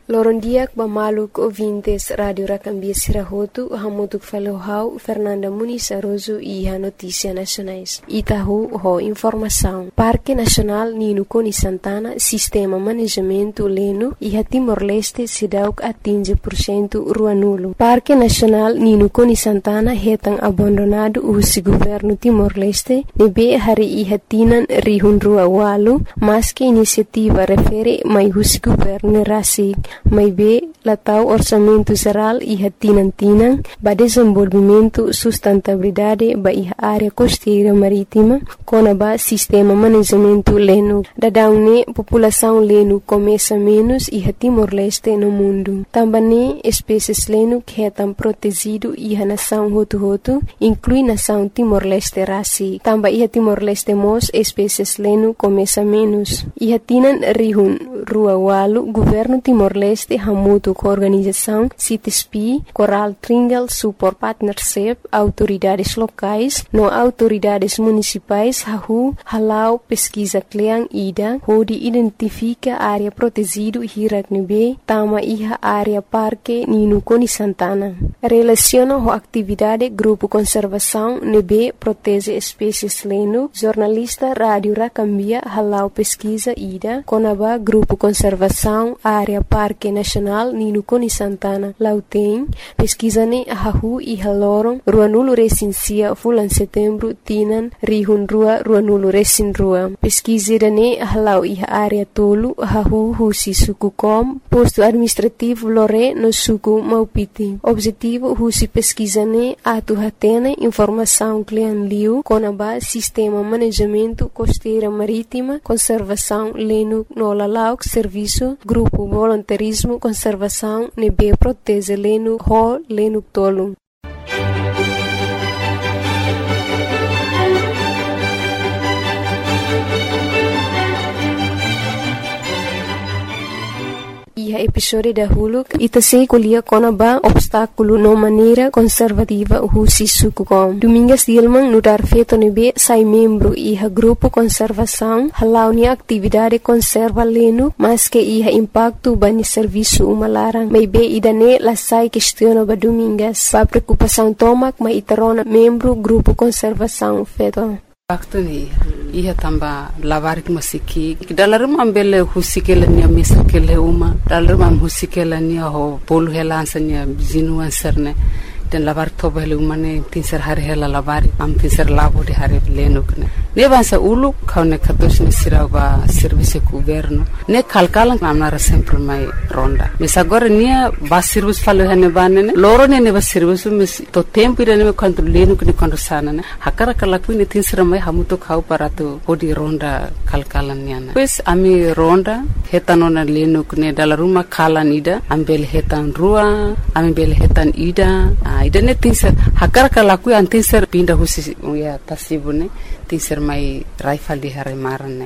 Lorondiak bamaluk ouvintes Radio Racambia Sirahotu, hamutuk falohau Fernanda Muniz Aroso e a Notícia Nacionais. Itahu ho informação. Parque Nacional Nino Coni Santana, Sistema Manejamento Leno e a Timor-Leste Sidauk atinge % rua nulo. Parque Nacional Nino Coni Santana retang abandonado o governo Timor-Leste, nebe hari e hatinan rihun rua walu, mas que iniciativa refere mai o governo rasig. Mai be latau orçamento geral e hatinan-tinan ba desenvolvimento sustentabilidade ba iha área costeira marítima com ba sistema manejamento leno. Dadaune população leno começa menos e Timor-Leste no mundo. Também espécies leno que estão protegido e a nação hotu inclui nação Timor-Leste rasi. Também iha Timor-Leste mos espécies leno começa menos. Iha tinan rihun rua walu governo Timor-Leste hamutu com organização CITESPI, Coral Triangle Support Partnership, autoridades locais, no autoridades municipais, halau pesquisa kleang ida, hodi identifica área protegido hiraknebe, tama iha área parque Nino Coni Santana. Relaciona a atividade grupo conservação nebe protege espécies leno, jornalista Rádio Racambia halau pesquisa ida, conaba grupo conservação área Parque Nacional Nino Coni Santana. Lauteng, pesquisane ahahu e haloron, rua nulo recensia fulan setembro tinan rihun rua nulo recin rua. Pesquisirane ahalau iha área tolu ahahu husi suku kom, posto administrativo lore no suku Maupiti. Objetivo husi pesquisane atu hatene informação klian liu konaba sistema manejamento costeira marítima, conservação leno no lalauk serviço, grupo voluntarismo, conservação, nebe protege leno ho leno tolu. Iha episode dahulu ita se kuliah konaba obstáculo no maneira conservativa husi suku kom. Domingas dilmang nudar feto nebe sai membro iha grupo conservação halau ni atividade conserva leno mas que iha impacto bani serviço umalarang. Maybe idane lasai questiona ba domingas ba preocupação tomak ma itarona membro grupo conservação feto. Waktu ni iha tamba lavarik masiki dalaruma ambele husikela nia misakele uma dalaruma husikela nia ho polu helansa nia zinuan serne den lavar tobele umane tinser hari hela lavari am tinser lavo de hari lenukne ne vansa ulu kaune katos ni sirava service governo ne kalkalan amnara sempre mai ronda misagora nia ba service falo hene banene loro ne ba service mis to tempo ire ne kanto lenukne kanto sana ne hakara kala kuine tinser mai hamuto khau paratu odi ronda kalkalan niana pues ami ronda hetanona lenukne dalaruma kalan ida ambel hetan rua ambel hetan ida idane tinser hakara kala ku antinser pinda husi ya tasibune tinser mai raifal di hare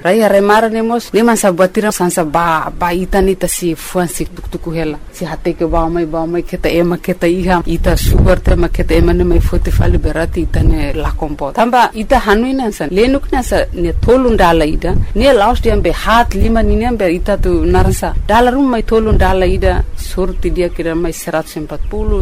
marane mos ne mansa batira sansa ba itani tasi fuansi tuktuku hela si hate ke ba mai keta iha ita sugar te maketa emane mai fote fali berati itane la kompo tamba ita hanuina san lenukna sa ne tolundala ida ne last yambe hat lima ninembe ita tu naransa dalarum mai tolundala ida surti dia kira mai 140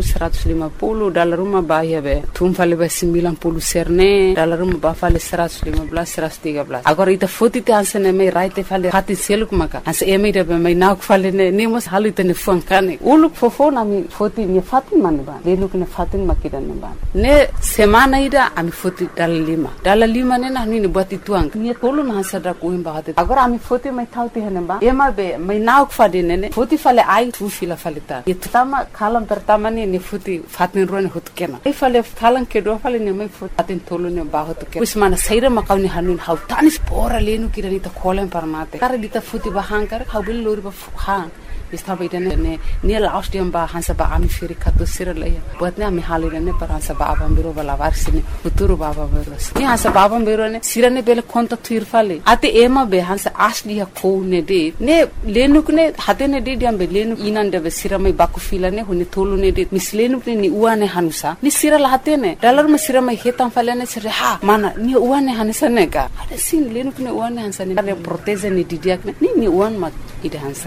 150 dalaruma bahia be tum fale be 90 serne dalaruma ba fale 115 113 agora ita foto te ansene mai right fale hati seluk maka as eme de mai nak fale ne mos halu te ne fuankane uluk fofona mi foto mi fatin man ba lenuk ne fatin makidan ba ne semana ida ami foto dalalima ne na ni buat ituang ni tolu na sada ko imba hate agora ami foto mai thauti hene ba ema be mai nak fade ne foto fale ai tu fila fale ta itama kalam pertama ni foto fatin rone hot kena ai fale thalang ke do fale ne mai foto fatin tolu ne ba hot ke usmana saira makawni hanun hau tanis pora lenu kirani ta kholen parmate kare dita futi ba hankar hau bil lori ba hang istaba idane ne laustiam ba hansa ba ami firi katu siralaya buatne ami halirane par hansa ba abambiro bala varsine futuro baba beros ni hansa ba abambiro ne sirane bele konta tuirfale ate ema be hansa asli ha ko ne de ne lenuk ne hatene de diam be lenuk inande be siramai baku filane hune tolu ne de mislenuk ne ni uane hanusa ni sirala hatene dalar ma siramai hetam falane sire ha mana ni uane hansa ne ka ade sin lenuk ne uane hansa ne proteze ne didiak ne ni uan ma ide hansa ne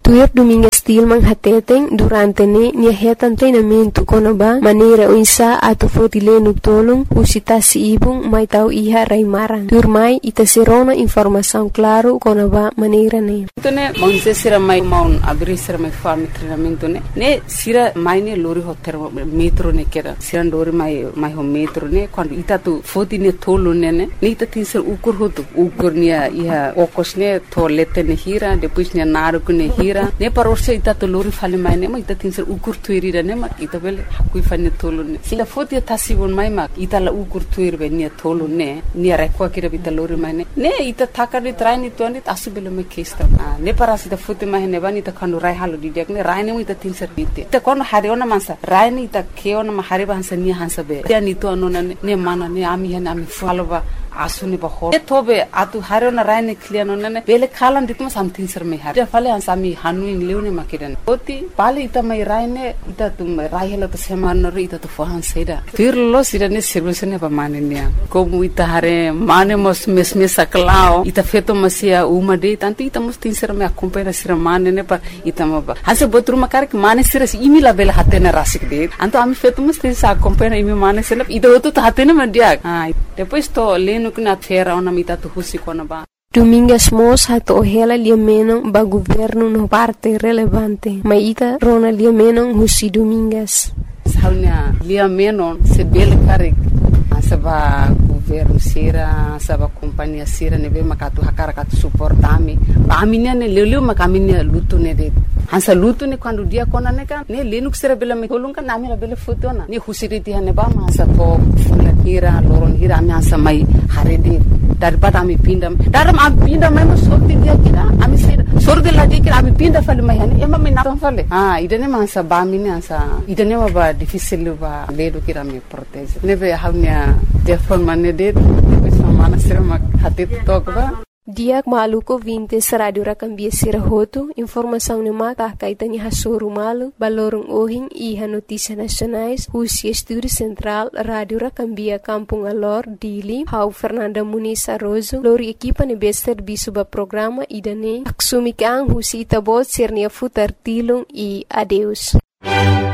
Tuir Domingas Tilman hateteng durante nia hetan treinamento konaba maneira o insa ato fotile tolong usita si ibung mai tau iha raimarang. Tuir mai ita serona informação claro konaba maneira ne. Ito ne maunse sira mai maun abri sira mai fami treinamento ne sira mai ne lori hotel metro ne kera sira lori mai ho metro ne quando ita tu foti ne tolo ne ita tinsir ukur nia iha okos ne toilette ne hira depois ne naruku ne hira ne parorse ita to lori fale mai ne ma ita tinsir ukur tuirira ne ma ita bele hakui fane tolo ne sila foti tasibon mai ma ita la ukur tuir be nia tolo ne nia rekwa kira bita lori mai ne ita takari traini to ne asubele me kesta ne parasi ita foti mai ne bani ita kanu rai halu didiak ne rai ne ita tinsir bite ita kono hariona mansa rai ne ita keona ma hariba hansa nia hansa be ya ni to anona ne mana ne ami hane ami faloba asuni ba ho tobe atu hariona rai ne kliano ne bele khalan ditma something sir me har fale hansa mi hanuin leune makidan oti pale ita mai rai ne ita tum rai hela to seman no ita to fohan seda firlo sira ne solution ba mane nia como ita hare mane mos mesme saklao ita feto masia uma de tanto ita mos tin sira me acompanha sira mane ne pa ita ma ba hase botru makar que mane sira imi la bela hatena rasik de anto ami feto mos tin sa acompanha imi mane sira ita oto to hatena ma dia depois to leno que na fera ona mita to husi kona ba. Domingas Mos hato ohela liamenon ba governo no parte relevante. Maita rona liamenon husi Domingas. Saunya liamenon se bele karik. Saba governo sira, saba companhia sira nebe makatu hakara katu suportami. Ba aminia ne leleu makaminia lutu ne de. Hansa lutu ne quando dia kona ne kan ne lenuk sira bela me tolung kan nami la bela fotona. Ne husiriti hane ba masa to fulan hira loron hira ami hansa mai harede. Daripada ami pindah, dalam ami pindah memang sorti dia kira, ami sira sorti lagi kira ami pindah fale mai hani, emang menatang fale. Idane masa bami ne hansa, idane ma ba difficile ba ledo kira me protege. Nebe haunya telefon mana det, bisa mana sira mak hati tok ba. Diak maluko vintes radio rakambia sirahoto, informação ne mata kaitani hasuru malu, balorong ohing iha notícia nacionais, Husi Estúdio Central, Radio Rakambia Kampung Alor, Dili, Hau Fernanda Muniz Arrozo, lori equipa ne bester bisuba programa idane, aksumikang Husi itabot sirnia futar tilung e adeus.